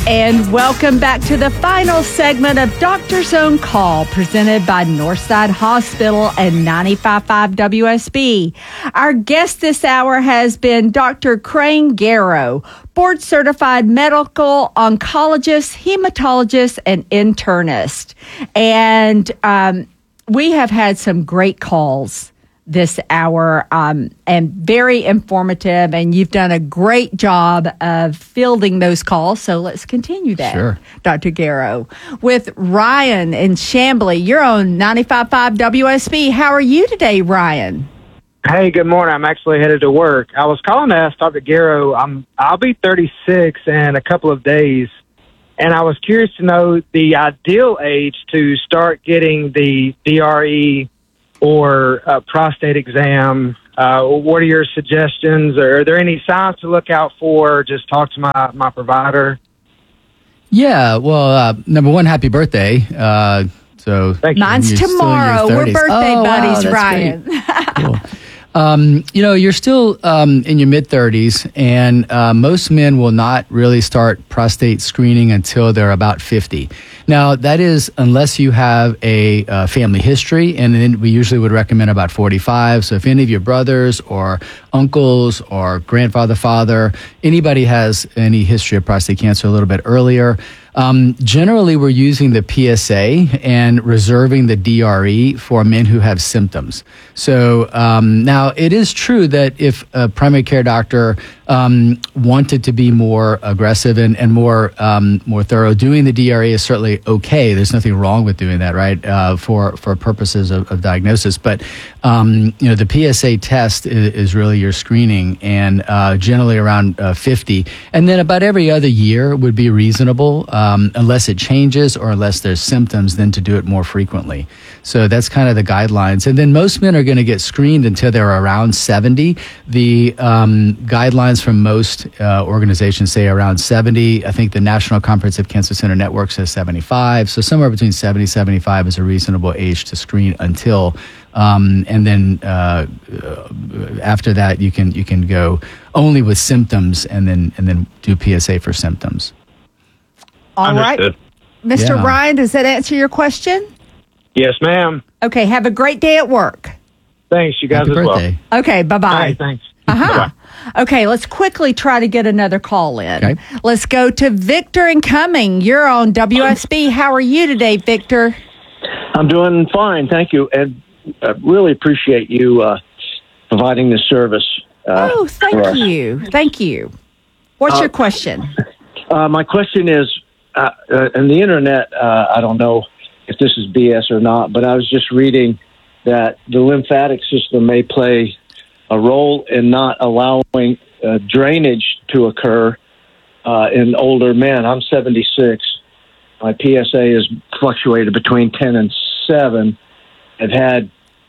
And welcome back to the final segment of Doctor's Own Call, presented by Northside Hospital and 95.5 WSB. Our guest this hour has been Dr. Crane Garrow, board-certified medical oncologist, hematologist, and internist. And we have had some great calls this hour, and very informative, and you've done a great job of fielding those calls, so let's continue that. Sure. Dr. Garrow. With Ryan in Chamblee, you're on 95.5 WSB. How are you today, Ryan? Hey, good morning. I'm actually headed to work. I was calling to ask Dr. Garrow, I'll be 36 in a couple of days, and I was curious to know the ideal age to start getting the DRE or a prostate exam. What are your suggestions? Are there any signs to look out for? Just talk to my provider. Yeah, well, number one, happy birthday. So Thank you. Mine's You're still in your tomorrow. We're 30s. birthday Oh, wow, buddies, that's Ryan. Cool. You're still in your mid-30s, and most men will not really start prostate screening until they're about 50. Now, that is unless you have a family history, and then we usually would recommend about 45. So if any of your brothers or uncles or grandfather, father, anybody has any history of prostate cancer a little bit earlier, generally we're using the PSA and reserving the DRE for men who have symptoms. So now it is true that if a primary care doctor wanted to be more aggressive and more thorough, doing the DRE is certainly okay. There's nothing wrong with doing that, right? For purposes of diagnosis, but the PSA test is really your screening, and generally around 50, and then about every other year would be reasonable, unless it changes or unless there's symptoms, then to do it more frequently. So that's kind of the guidelines, and then most men are going to get screened until they're around 70. The guidelines from most organizations say around 70. I think the National Comprehensive Cancer Center Network says 75. So somewhere between 70 and 75 is a reasonable age to screen until, and then after that you can go only with symptoms and then do PSA for symptoms. All right. Mr. Yeah. Ryan, does that answer your question? Yes, ma'am. Okay, have a great day at work. Thanks, you guys Happy as birthday. Okay, bye-bye. well. All right, thanks. Uh-huh. Okay, let's quickly try to get another call in. Okay. Let's go to Victor in Cumming. You're on WSB. How are you today, Victor? I'm doing fine, thank you, and I really appreciate you providing this service. Oh, for thank us. you. Thank you. What's your question? My question is, on the internet, I don't know if this is BS or not, but I was just reading that the lymphatic system may play a role in not allowing drainage to occur in older men. I'm 76. My PSA has fluctuated between 10 and 7. I've had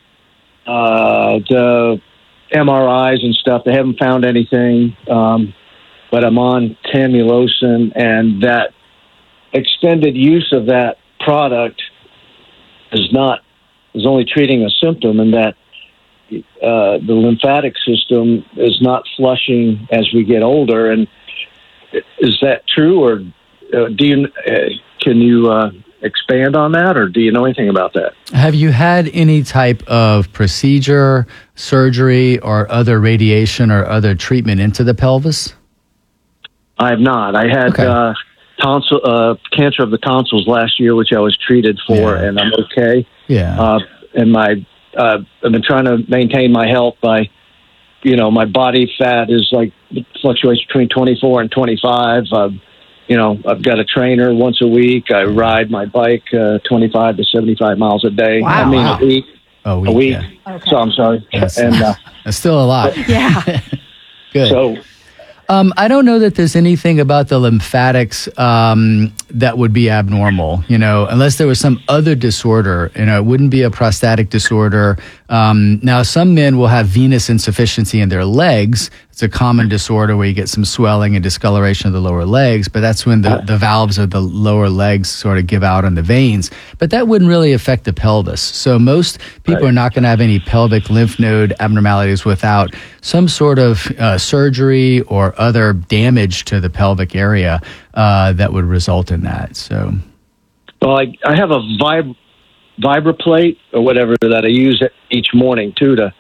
the MRIs and stuff. They haven't found anything, but I'm on Tamsulosin, and that extended use of that product is only treating a symptom, and that the lymphatic system is not flushing as we get older. And is that true, or can you expand on that, or do you know anything about that? Have you had any type of procedure, surgery, or other radiation or other treatment into the pelvis? I have not. I had cancer of the tonsils last year, which I was treated for, and I'm okay. Yeah. And I've been trying to maintain my health by, my body fat is fluctuates between 24 and 25. I've got a trainer once a week. I ride my bike 25 to 75 miles a day. Wow. A week. A A week. yeah. Okay. So I'm sorry. That's, And that's still a lot. Yeah. Good. so I don't know that there's anything about the lymphatics that would be abnormal, unless there was some other disorder. It wouldn't be a prostatic disorder. Now, some men will have venous insufficiency in their legs. It's a common disorder where you get some swelling and discoloration of the lower legs, but that's when the valves of the lower legs sort of give out on the veins. But that wouldn't really affect the pelvis. So most people are not going to have any pelvic lymph node abnormalities without some sort of surgery or other damage to the pelvic area that would result in that. So, well, I have a VibraPlate or whatever that I use each morning too to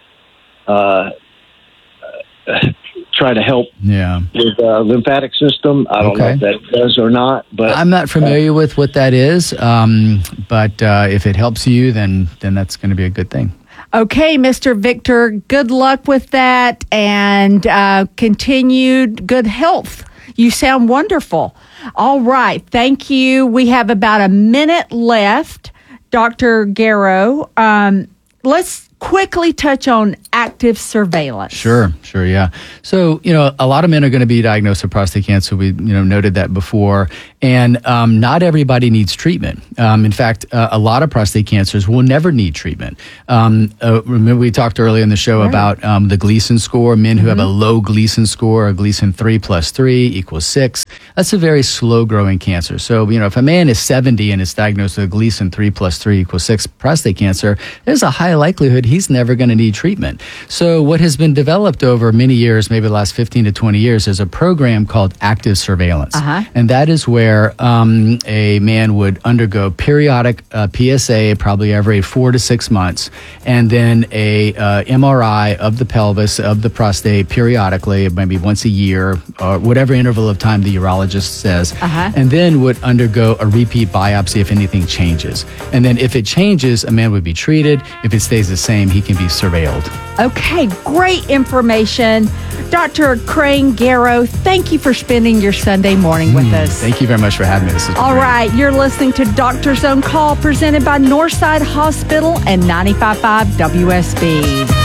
try to help with lymphatic system. I don't know if that does or not, but I'm not familiar with what that is. But if it helps you, then that's going to be a good thing. Okay, Mr. Victor, good luck with that and continued good health. You sound wonderful. All right. Thank you. We have about a minute left, Dr. Garrow. Let's quickly touch on active surveillance. Sure, yeah. So, a lot of men are going to be diagnosed with prostate cancer. We, noted that before. And not everybody needs treatment. In fact, a lot of prostate cancers will never need treatment. Remember we talked earlier in the show about the Gleason score, men who have a low Gleason score, or Gleason 3 + 3 = 6. That's a very slow-growing cancer. So, if a man is 70 and is diagnosed with Gleason 3 + 3 = 6 prostate cancer, there's a high likelihood he's never going to need treatment. So what has been developed over many years, maybe the last 15 to 20 years, is a program called active surveillance. And that is where a man would undergo periodic PSA probably every 4 to 6 months, and then a MRI of the pelvis, of the prostate periodically, maybe once a year, or whatever interval of time the urologist says, and then would undergo a repeat biopsy if anything changes. And then if it changes, a man would be treated. If it stays the same, he can be surveilled. Okay, great information. Dr. Crane Garrow, thank you for spending your Sunday morning with us. Thank you very much for having me. This is all great. right, you're listening to Doctor's On Call, presented by Northside Hospital and 95.5 WSB.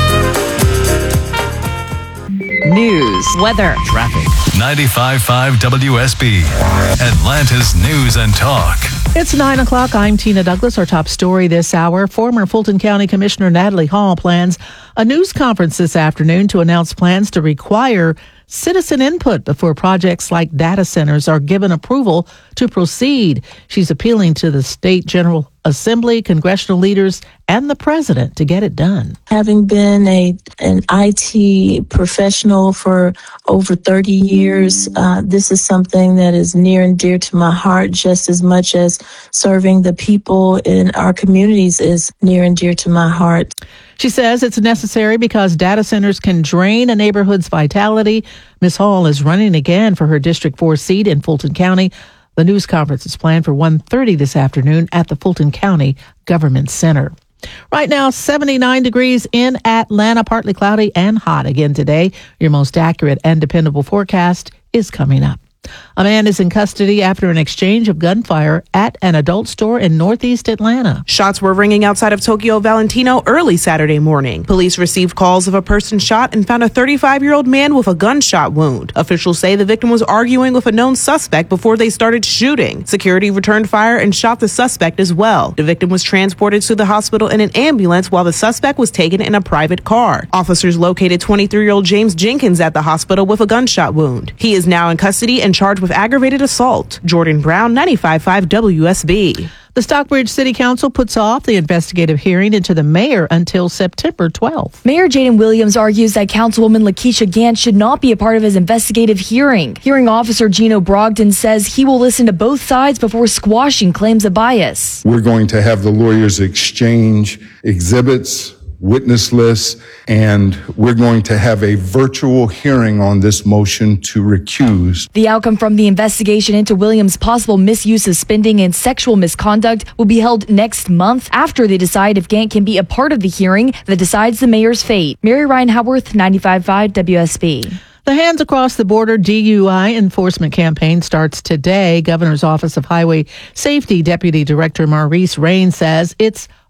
News, weather, traffic. 95.5 WSB, Atlanta's News and Talk. It's 9 o'clock. I'm Tina Douglas. Our top story this hour. Former Fulton County Commissioner Natalie Hall plans a news conference this afternoon to announce plans to require citizen input before projects like data centers are given approval to proceed. She's appealing to the State General Assembly, congressional leaders, and the president to get it done. Having been an IT professional for over 30 years, this is something that is near and dear to my heart, just as much as serving the people in our communities is near and dear to my heart. She says it's necessary because data centers can drain a neighborhood's vitality. Ms. Hall is running again for her District 4 seat in Fulton County. The news conference is planned for 1:30 this afternoon at the Fulton County Government Center. Right now, 79 degrees in Atlanta, partly cloudy and hot again today. Your most accurate and dependable forecast is coming up. A man is in custody after an exchange of gunfire at an adult store in northeast Atlanta. Shots were ringing outside of Tokyo Valentino early Saturday morning. Police received calls of a person shot and found a 35-year-old man with a gunshot wound. Officials say the victim was arguing with a known suspect before they started shooting. Security returned fire and shot the suspect as well. The victim was transported to the hospital in an ambulance while the suspect was taken in a private car. Officers located 23-year-old James Jenkins at the hospital with a gunshot wound. He is now in custody and charged with aggravated assault. Jordan Brown, 95.5 WSB. The Stockbridge City Council puts off the investigative hearing into the mayor until September 12th. Mayor Jaden Williams argues that Councilwoman Lakeisha Gant should not be a part of his investigative hearing. Hearing officer Gino Brogdon says he will listen to both sides before squashing claims of bias. We're going to have the lawyers exchange exhibits, witness lists, and we're going to have a virtual hearing on this motion to recuse. The outcome from the investigation into Williams' possible misuse of spending and sexual misconduct will be held next month after they decide if Gant can be a part of the hearing that decides the mayor's fate. Mary Ryan Howarth, 95.5 WSB. The Hands Across the Border DUI enforcement campaign starts today. Governor's Office of Highway Safety Deputy Director Maurice Rain says it's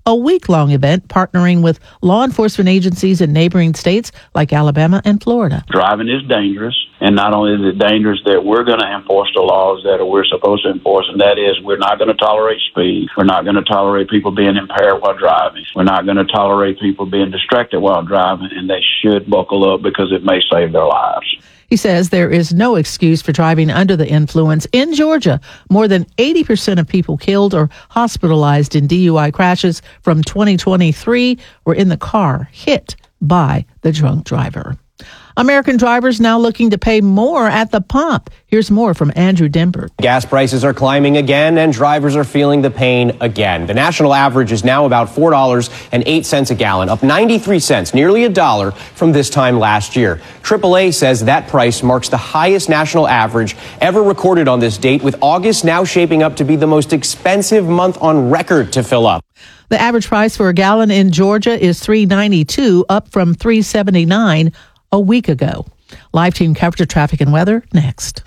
a week-long event partnering with law enforcement agencies in neighboring states like Alabama and Florida. Driving is dangerous, and not only is it dangerous that we're going to enforce the laws that we're supposed to enforce, and that is we're not going to tolerate speed. We're not going to tolerate people being impaired while driving. We're not going to tolerate people being distracted while driving, and they should buckle up because it may save their lives. He says there is no excuse for driving under the influence. In Georgia, more than 80% of people killed or hospitalized in DUI crashes from 2023 were in the car hit by the drunk driver. American drivers now looking to pay more at the pump. Here's more from Andrew Denver. Gas prices are climbing again, and drivers are feeling the pain again. The national average is now about $4.08 a gallon, up 93 cents, nearly $1 from this time last year. AAA says that price marks the highest national average ever recorded on this date, with August now shaping up to be the most expensive month on record to fill up. The average price for a gallon in Georgia is $3.92, up from $3.79 a week ago. Live team coverage of traffic and weather next.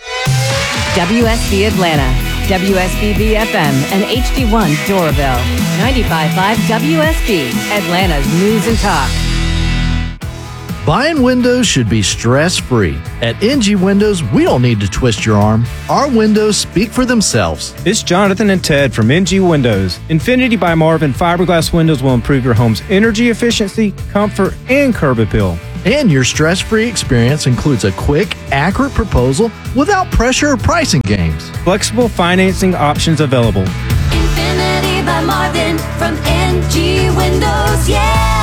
WSB Atlanta, WSB FM, and HD1 Doraville. 95.5 WSB, Atlanta's news and talk. Buying windows should be stress-free. At NG Windows, we don't need to twist your arm. Our windows speak for themselves. It's Jonathan and Ted from NG Windows. Infinity by Marvin fiberglass windows will improve your home's energy efficiency, comfort, and curb appeal. And your stress-free experience includes a quick, accurate proposal without pressure or pricing games. Flexible financing options available. Infinity by Marvin from NG Windows, yeah!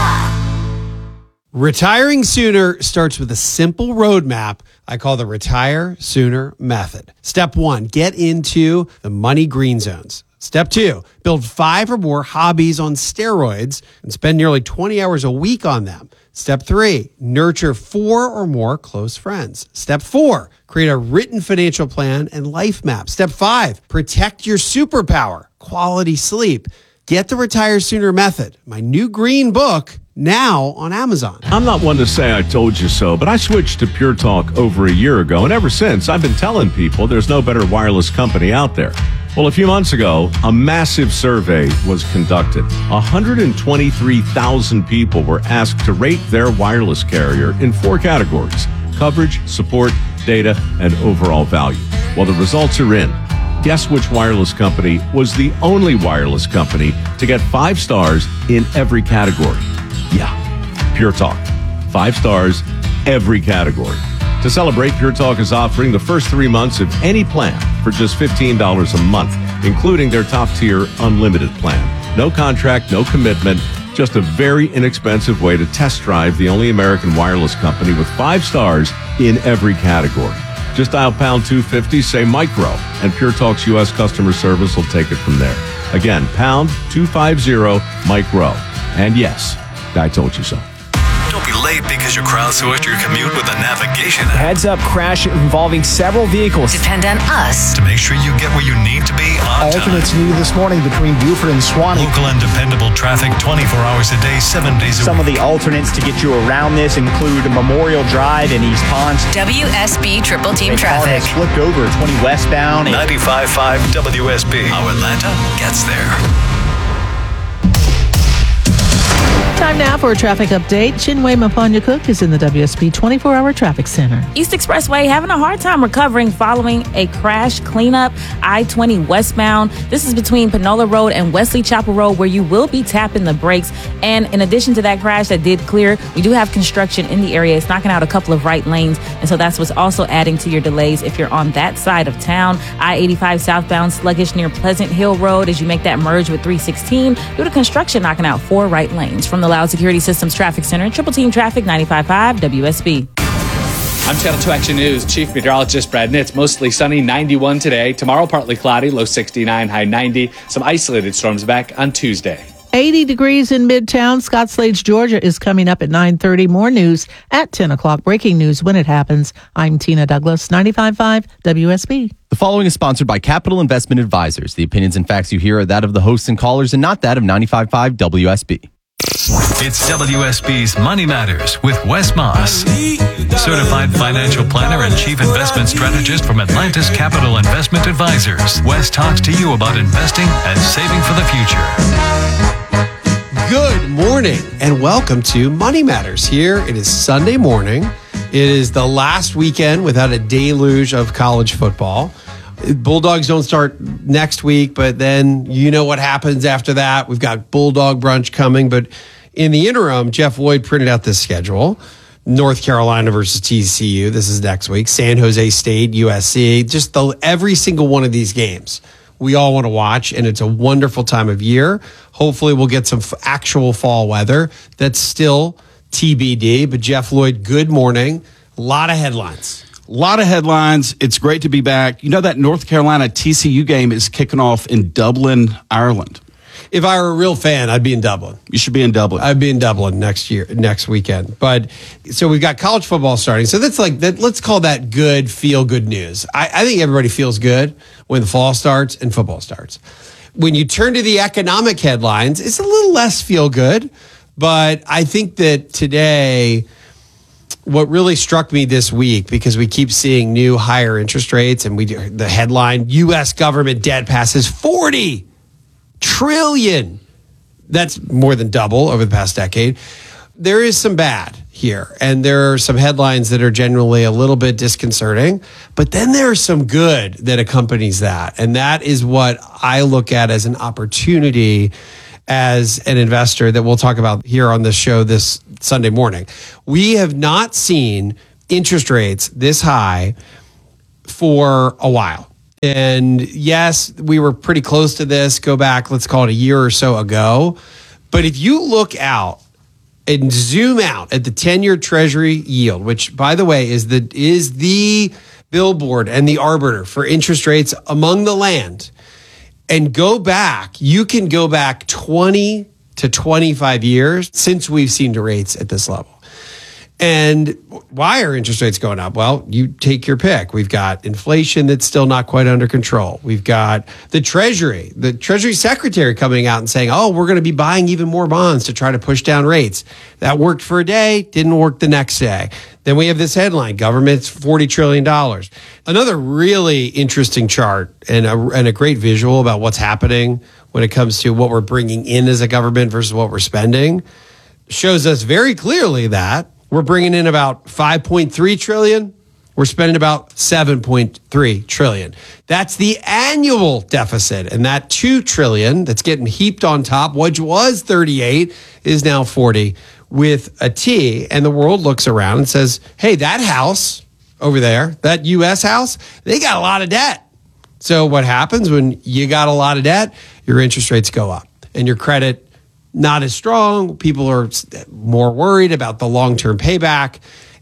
Retiring sooner starts with a simple roadmap I call the Retire Sooner Method. Step 1, get into the money green zones. Step 2, build 5 or more hobbies on steroids and spend nearly 20 hours a week on them. Step 3, nurture 4 or more close friends. Step 4, create a written financial plan and life map. Step 5, protect your superpower, quality sleep. Get the Retire Sooner Method, my new green book, now on Amazon. I'm not one to say I told you so, but I switched to Pure Talk over a year ago, and ever since, I've been telling people there's no better wireless company out there. Well, a few months ago, a massive survey was conducted. 123,000 people were asked to rate their wireless carrier in 4 categories: coverage, support, data, and overall value. Well, the results are in. Guess which wireless company was the only wireless company to get 5 stars in every category? Yeah, Pure Talk. 5 stars, every category. To celebrate, Pure Talk is offering the first 3 months of any plan for just $15 a month, including their top-tier unlimited plan. No contract, no commitment, just a very inexpensive way to test drive the only American wireless company with 5 stars in every category. Just dial pound 250, say micro, and Pure Talk's U.S. customer service will take it from there. Again, pound 250 micro. And yes, I told you so. Don't be late because you crowdsourced your commute with a navigation app. Heads up crash involving several vehicles. Depend on us to make sure you get where you need to be on Alternates time. needed this morning between Buford and Swanee. Local and dependable traffic 24 hours a day, 7 days a week. Some of the alternates to get you around this include Memorial Drive in East Ponce. WSB Triple Team Traffic. Flipped over 20 westbound. 95.5 WSB. How Atlanta gets there. Time now for a traffic update. Chinwe Mapanya-Cook is in the WSB 24-hour traffic center. East Expressway having a hard time recovering following a crash cleanup. I-20 westbound. This is between Panola Road and Wesley Chapel Road, where you will be tapping the brakes. And in addition to that crash that did clear, we do have construction in the area. It's knocking out a couple of right lanes. And so that's what's also adding to your delays if you're on that side of town. I-85 southbound sluggish near Pleasant Hill Road as you make that merge with 316 due to construction knocking out 4 right lanes. From the Loud Security Systems Traffic Center, Triple Team Traffic, 95.5 WSB. I'm Channel 2 Action News Chief Meteorologist Brad Nitz. Mostly sunny, 91 today. Tomorrow, partly cloudy, low 69, high 90. Some isolated storms back on Tuesday. 80 degrees in Midtown. Scottsdale, Georgia is coming up at 9:30. More news at 10 o'clock. Breaking news when it happens. I'm Tina Douglas, 95.5 WSB. The following is sponsored by Capital Investment Advisors. The opinions and facts you hear are that of the hosts and callers and not that of 95.5 WSB. It's WSB's Money Matters with Wes Moss, certified financial planner and chief investment strategist from Atlantis Capital Investment Advisors. Wes talks to you about investing and saving for the future. Good morning and welcome to Money Matters. Here it is Sunday morning. It is the last weekend without a deluge of college football. Bulldogs don't start next week, but then you know what happens after that. We've got Bulldog brunch coming, but in the interim, Jeff Lloyd printed out this schedule. North Carolina versus TCU. This is next week. San Jose State, USC. Just every single one of these games we all want to watch, and it's a wonderful time of year. Hopefully we'll get some actual fall weather. That's still TBD. But Jeff Lloyd, good morning. A lot of headlines. A lot of headlines. It's great to be back. You know that North Carolina TCU game is kicking off in Dublin, Ireland. If I were a real fan, I'd be in Dublin. You should be in Dublin. I'd be in Dublin next weekend. But so we've got college football starting. So that's like that. Let's call that good, feel good news. I think everybody feels good when the fall starts and football starts. When you turn to the economic headlines, it's a little less feel good. But I think that today, what really struck me this week, because we keep seeing new higher interest rates, and the headline, U.S. government debt passes $40 trillion. That's more than double over the past decade. There is some bad here, and there are some headlines that are generally a little bit disconcerting, but then there's some good that accompanies that. And that is what I look at as an opportunity as an investor that we'll talk about here on the show this Sunday morning. We have not seen interest rates this high for a while. And yes, we were pretty close to this. Go back, let's call it a year or so ago. But if you look out and zoom out at the 10-year Treasury yield, which, by the way, is the billboard and the arbiter for interest rates among the land, and go back, you can go back 20 to 25 years since we've seen the rates at this level. And why are interest rates going up? Well, you take your pick. We've got inflation that's still not quite under control. We've got the Treasury Secretary coming out and saying, oh, we're going to be buying even more bonds to try to push down rates. That worked for a day, didn't work the next day. Then we have this headline, government's $40 trillion. Another really interesting chart and a great visual about what's happening when it comes to what we're bringing in as a government versus what we're spending shows us very clearly that we're bringing in about $5.3 trillion. We're spending about $7.3 trillion. That's the annual deficit. And that $2 trillion that's getting heaped on top, which was 38, is now 40 with a T. And the world looks around and says, hey, that house over there, that U.S. house, they got a lot of debt. So what happens when you got a lot of debt? Your interest rates go up and your credit not as strong. People are more worried about the long-term payback,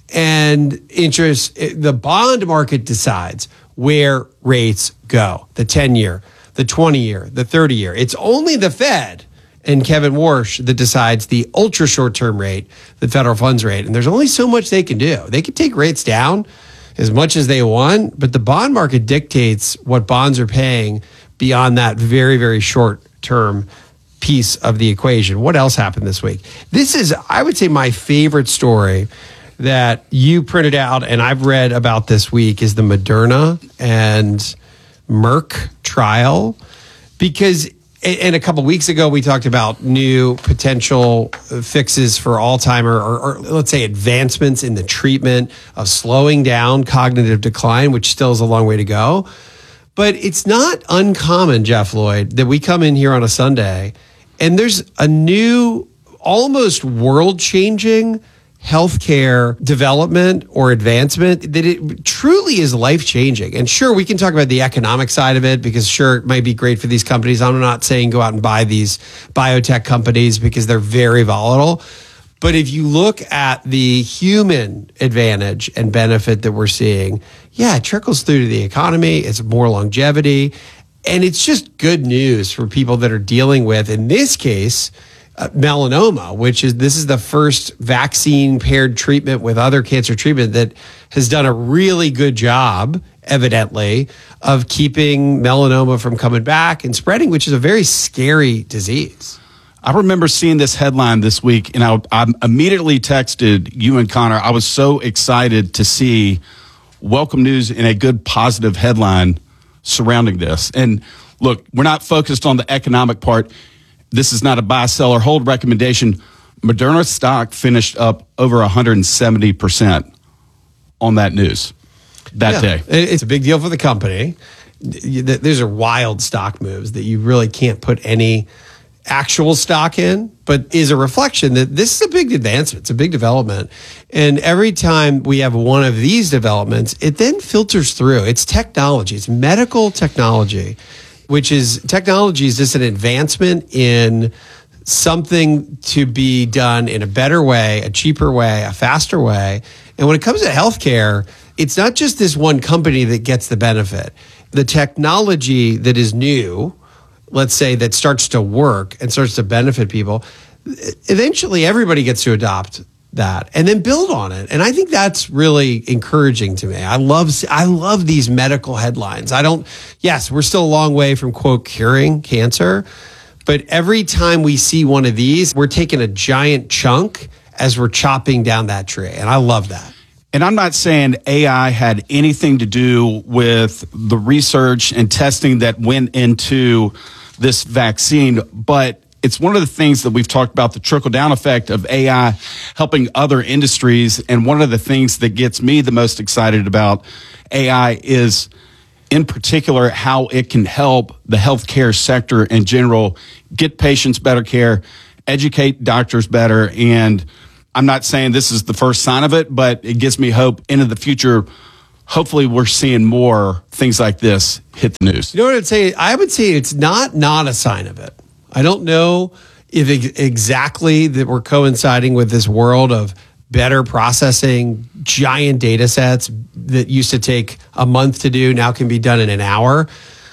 and interest. The bond market decides where rates go. The 10-year, the 20-year, the 30-year. It's only the Fed and Kevin Warsh that decides the ultra short-term rate, the federal funds rate. And there's only so much they can do. They can take rates down as much as they want, but the bond market dictates what bonds are paying beyond that very, very short-term piece of the equation. What else happened this week? This is, I would say, my favorite story that you printed out and I've read about this week is the Moderna and Merck trial. Because, and a couple of weeks ago, we talked about new potential fixes for Alzheimer, or let's say advancements in the treatment of slowing down cognitive decline, which still is a long way to go. But it's not uncommon, Jeff Lloyd, that we come in here on a Sunday and there's a new, almost world-changing healthcare development or advancement that it truly is life-changing. And sure, we can talk about the economic side of it because sure, it might be great for these companies. I'm not saying go out and buy these biotech companies because they're very volatile. But if you look at the human advantage and benefit that we're seeing, yeah, it trickles through to the economy. It's more longevity. And it's just good news for people that are dealing with, in this case, melanoma, this is the first vaccine paired treatment with other cancer treatment that has done a really good job, evidently, of keeping melanoma from coming back and spreading, which is a very scary disease. I remember seeing this headline this week, and I immediately texted you and Connor. I was so excited to see welcome news and a good positive headline surrounding this. And look, we're not focused on the economic part. this is not a buy, sell, or hold recommendation. Moderna stock finished up over 170% on that news that day. It's a big deal for the company. These are wild stock moves that you really can't put any actual stock in, but is a reflection that this is a big advancement. It's a big development. And every time we have one of these developments, it then filters through. It's technology. It's medical technology, which is technology is just an advancement in something to be done in a better way, a cheaper way, a faster way. And when it comes to healthcare, it's not just this one company that gets the benefit. The technology that is new, let's say, that starts to work and starts to benefit people, eventually everybody gets to adopt that and then build on it. And I think that's really encouraging to me. I love these medical headlines. Yes, we're still a long way from, quote, curing cancer, but every time we see one of these, we're taking a giant chunk as we're chopping down that tree. And I love that. And I'm not saying AI had anything to do with the research and testing that went into this vaccine, but it's one of the things that we've talked about, the trickle-down effect of AI helping other industries. And one of the things that gets me the most excited about AI is, in particular, how it can help the healthcare sector in general get patients better care, educate doctors better. And I'm not saying this is the first sign of it, but it gives me hope into the future. Hopefully we're seeing more things like this hit the news. You know what I'd say? I would say it's not a sign of it. I don't know if exactly that we're coinciding with this world of better processing, giant data sets that used to take a month to do, now can be done in an hour.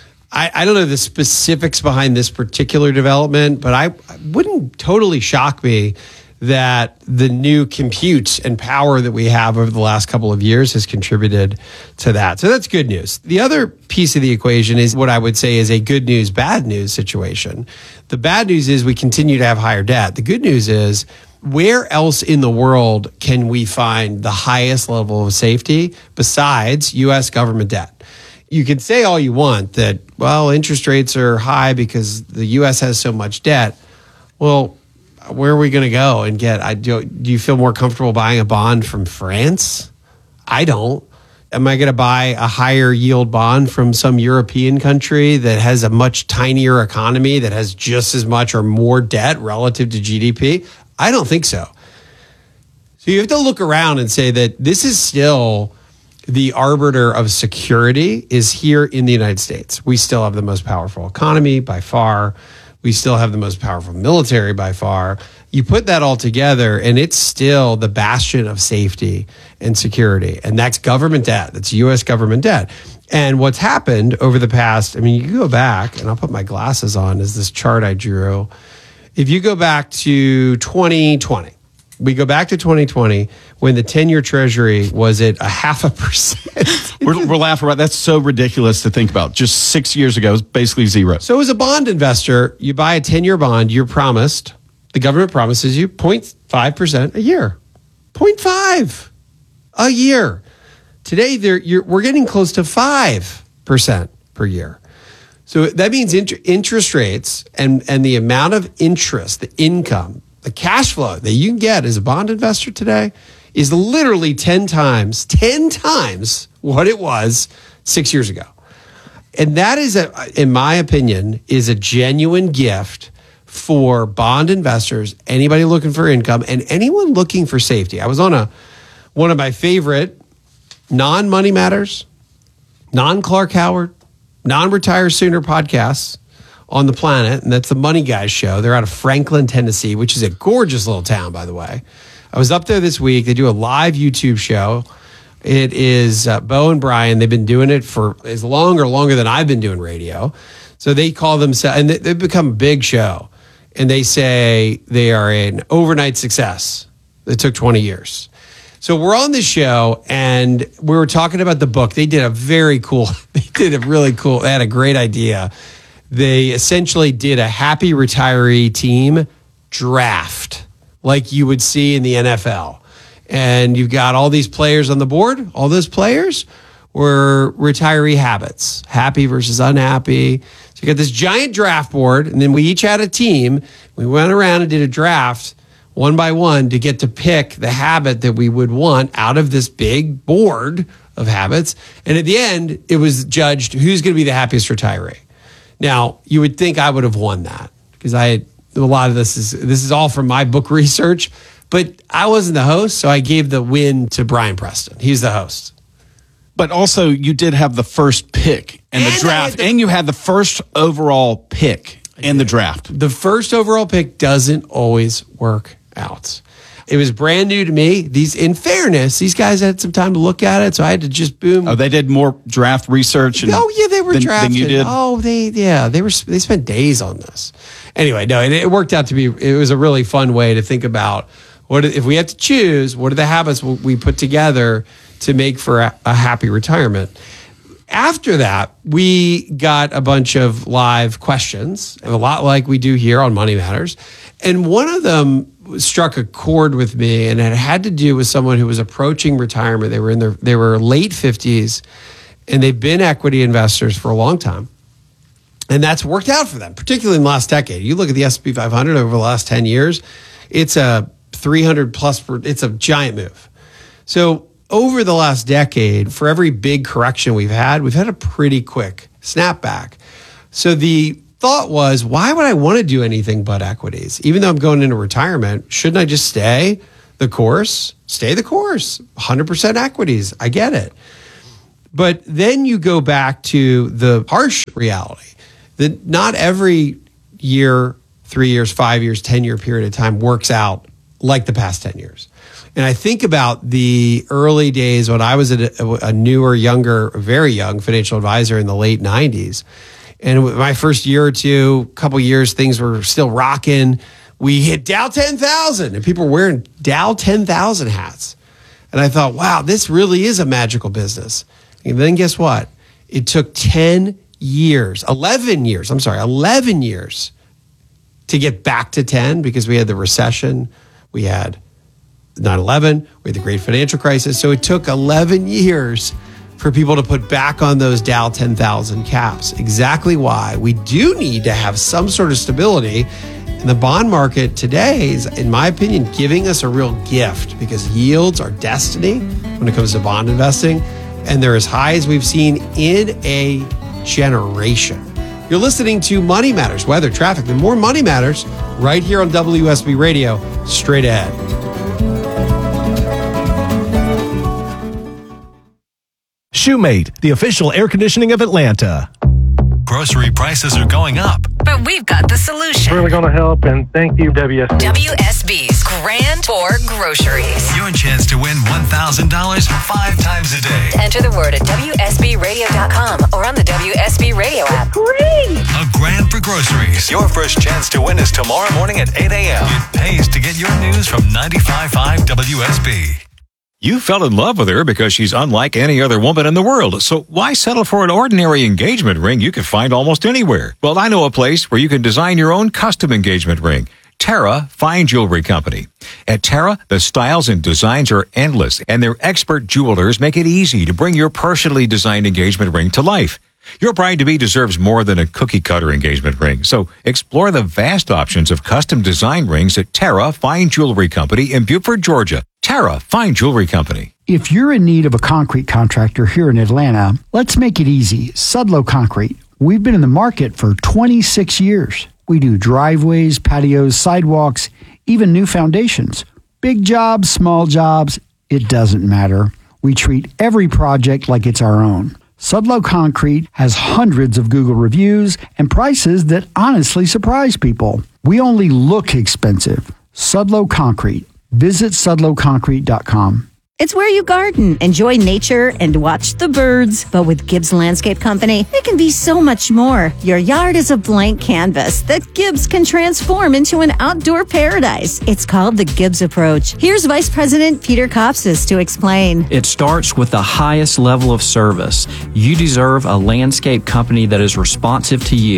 I don't know the specifics behind this particular development, but I wouldn't totally shock me that the new compute and power that we have over the last couple of years has contributed to that. So that's good news. The other piece of the equation is what I would say is a good news, bad news situation. The bad news is we continue to have higher debt. The good news is, where else in the world can we find the highest level of safety besides U.S. government debt? You can say all you want that, well, interest rates are high because the U.S. has so much debt. Well, where are we going to go and get? Do you feel more comfortable buying a bond from France? I don't. Am I going to buy a higher yield bond from some European country that has a much tinier economy that has just as much or more debt relative to GDP? I don't think so. So you have to look around and say that this is still the arbiter of security is here in the United States. We still have the most powerful economy by far. We still have the most powerful military by far. You put that all together, and it's still the bastion of safety and security. And that's government debt. That's U.S. government debt. And what's happened over the past, I mean, you go back, and I'll put my glasses on, is this chart I drew. If you go back to 2020, we go back to 2020 when the 10-year Treasury was at 0.5%. We're laughing about that's so ridiculous to think about. Just 6 years ago, it was basically zero. So as a bond investor, you buy a 10-year bond, you're promised, the government promises you 0.5% a year. 0.5 a year. Today, we're getting close to 5% per year. So that means interest rates and the amount of interest, the income, the cash flow that you can get as a bond investor today is literally 10 times what it was 6 years ago. And that is, in my opinion, is a genuine gift for bond investors, anybody looking for income, and anyone looking for safety. I was on one of my favorite non-Money Matters, non-Clark Howard, non-Retire Sooner podcasts on the planet, and that's the Money Guys show. They're out of Franklin, Tennessee, which is a gorgeous little town, by the way. I was up there this week. They do a live YouTube show. It is Bo and Brian. They've been doing it for as long or longer than I've been doing radio. So they call themselves, and they've become a big show. And they say they are an overnight success that took 20 years. So we're on this show, and we were talking about the book. They had a great idea. They essentially did a happy retiree team draft like you would see in the NFL. And you've got all these players on the board. All those players were retiree habits, happy versus unhappy. So you got this giant draft board, and then we each had a team. We went around and did a draft one by one to get to pick the habit that we would want out of this big board of habits. And at the end, it was judged who's going to be the happiest retiree. Now, you would think I would have won that because a lot of this is all from my book research, but I wasn't the host, so I gave the win to Brian Preston. He's the host. But also, you did have the first pick in the draft, and you had the first overall pick in the draft. The first overall pick doesn't always work out. It was brand new to me. In fairness, these guys had some time to look at it, so I had to just boom. Oh, they did more draft research. They were drafted. Than you did. Oh, they spent days on this. Anyway, no, it worked out to be. It was a really fun way to think about if we had to choose. What are the habits we put together to make for a happy retirement? After that, we got a bunch of live questions, a lot like we do here on Money Matters. And one of them struck a chord with me, and it had to do with someone who was approaching retirement. They were late 50s, and they've been equity investors for a long time. And that's worked out for them, particularly in the last decade. You look at the S&P 500 over the last 10 years, it's a 300 plus, it's a giant move. So over the last decade, for every big correction we've had a pretty quick snapback. So the thought was, why would I want to do anything but equities? Even though I'm going into retirement, shouldn't I just stay the course? Stay the course, 100% equities. I get it. But then you go back to the harsh reality that not every year, 3 years, 5 years, 10-year period of time works out like the past 10 years. And I think about the early days when I was a newer, younger, very young financial advisor in the late 90s. And my first year or two, couple years, things were still rocking. We hit Dow 10,000 and people were wearing Dow 10,000 hats. And I thought, wow, this really is a magical business. And then guess what? It took 11 years to get back to 10 because we had the recession, we had 9/11, we had the great financial crisis. So it took 11 years for people to put back on those Dow 10,000 caps. Exactly why we do need to have some sort of stability. And the bond market today is, in my opinion, giving us a real gift because yields are destiny when it comes to bond investing. And they're as high as we've seen in a generation. You're listening to Money Matters, weather, traffic, and more Money Matters right here on WSB Radio, straight ahead. Shoemate, the official air conditioning of Atlanta. Grocery prices are going up. But we've got the solution. Really going to help, and thank you, WSB. WSB's Grand Tour Groceries. Your chance to win $1,000 5 times a day. Enter the word at WSBradio.com or on the WSB Radio app. Great! A grand for groceries. Your first chance to win is tomorrow morning at 8 a.m. It pays to get your news from 95.5 WSB. You fell in love with her because she's unlike any other woman in the world. So why settle for an ordinary engagement ring you can find almost anywhere? Well, I know a place where you can design your own custom engagement ring. Terra Fine Jewelry Company. At Terra, the styles and designs are endless, and their expert jewelers make it easy to bring your personally designed engagement ring to life. Your bride-to-be deserves more than a cookie-cutter engagement ring, so explore the vast options of custom design rings at Terra Fine Jewelry Company in Beaufort, Georgia. Terra Fine Jewelry Company. If you're in need of a concrete contractor here in Atlanta, let's make it easy. Sudlow Concrete. We've been in the market for 26 years. We do driveways, patios, sidewalks, even new foundations. Big jobs, small jobs, it doesn't matter. We treat every project like it's our own. Sudlow Concrete has hundreds of Google reviews and prices that honestly surprise people. We only look expensive. Sudlow Concrete. Visit sudlowconcrete.com. It's where you garden, enjoy nature, and watch the birds. But with Gibbs Landscape Company, it can be so much more. Your yard is a blank canvas that Gibbs can transform into an outdoor paradise. It's called the Gibbs Approach. Here's Vice President Peter Kopsis to explain. It starts with the highest level of service. You deserve a landscape company that is responsive to you.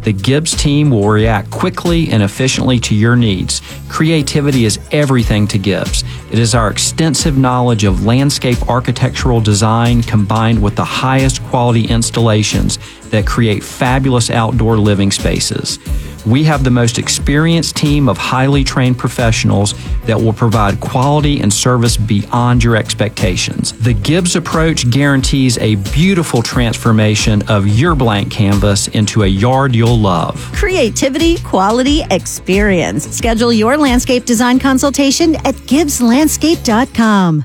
The Gibbs team will react quickly and efficiently to your needs. Creativity is everything to Gibbs. It is our extensive knowledge of landscape architectural design combined with the highest quality installations that create fabulous outdoor living spaces. We have the most experienced team of highly trained professionals that will provide quality and service beyond your expectations. The Gibbs approach guarantees a beautiful transformation of your blank canvas into a yard you'll love. Creativity, quality, experience. Schedule your landscape design consultation at GibbsLandscape.com.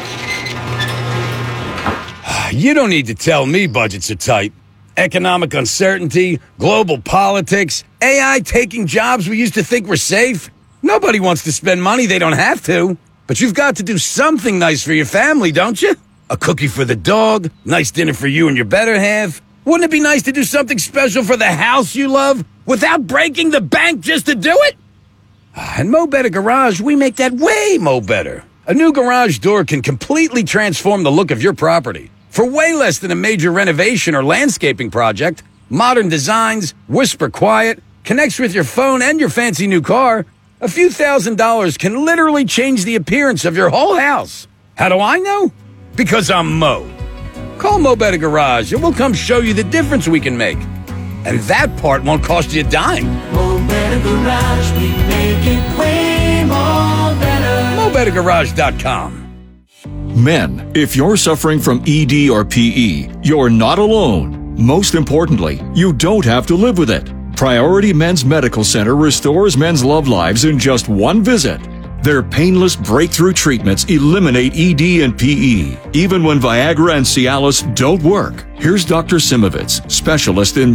You don't need to tell me budgets are tight. Economic uncertainty, global politics, AI taking jobs we used to think were safe. Nobody wants to spend money they don't have to. But you've got to do something nice for your family, don't you? A cookie for the dog, nice dinner for you and your better half. Wouldn't it be nice to do something special for the house you love without breaking the bank just to do it? At Mo Better Garage, we make that way mo better. A new garage door can completely transform the look of your property. For way less than a major renovation or landscaping project, modern designs, whisper quiet, connects with your phone and your fancy new car, a few $1,000s can literally change the appearance of your whole house. How do I know? Because I'm Mo. Call Mo Better Garage and we'll come show you the difference we can make. And that part won't cost you a dime. Mo Better Garage, we make it way more better. MoBetterGarage.com. Men, if you're suffering from ED or PE, you're not alone. Most importantly, you don't have to live with it. Priority Men's Medical Center restores men's love lives in just one visit. Their painless breakthrough treatments eliminate ED and PE, even when Viagra and Cialis don't work. Here's Dr. Simovitz, specialist in